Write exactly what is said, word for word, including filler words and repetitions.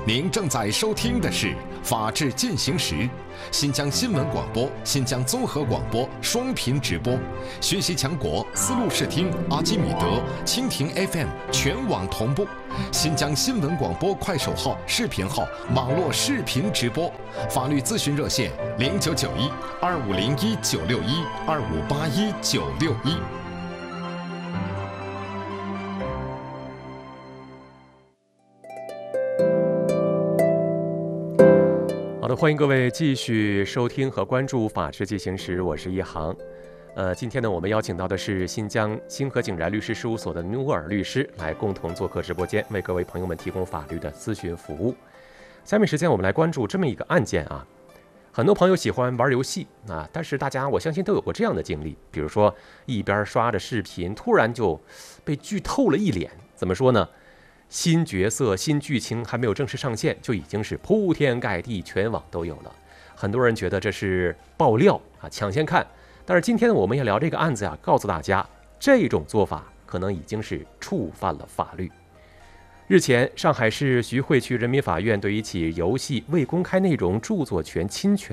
您正在收听的是《法治进行时》，新疆新闻广播、新疆综合广播双频直播，学习强国思路视听、阿基米德、蜻蜓 F M 全网同步，新疆新闻广播快手号、视频号网络视频直播，法律咨询热线零九九一二五零一九六一二五八一九六一。 好的，欢迎各位继续收听和关注《法治进行时》，我是一航。呃，今天呢，我们邀请到的是新疆星河景然律师事务所的努尔律师，来共同做客直播间，为各位朋友们提供法律的咨询服务。下面时间我们来关注这么一个案件啊。很多朋友喜欢玩游戏啊，但是大家我相信都有过这样的经历，比如说一边刷着视频，突然就被剧透了一脸。怎么说呢？新角色、新剧情还没有正式上线，就已经是铺天盖地，全网都有了。很多人觉得这是爆料啊，抢先看。但是今天我们要聊这个案子呀、啊，告诉大家，这种做法可能已经是触犯了法律。日前，上海市徐汇区人民法院对一起游戏未公开内容著作权侵权